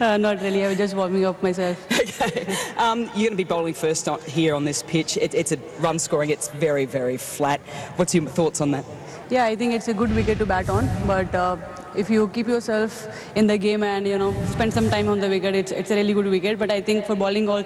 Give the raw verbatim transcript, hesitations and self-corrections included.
Uh, not really. I was just warming up myself. Okay. Um, you're going to be bowling first on, here on this pitch. It, it's a run scoring. It's very, very flat. What's your thoughts on that? Yeah, I think it's a good wicket to bat on. But uh, if you keep yourself in the game and you know spend some time on the wicket, it's it's a really good wicket. But I think for bowling also.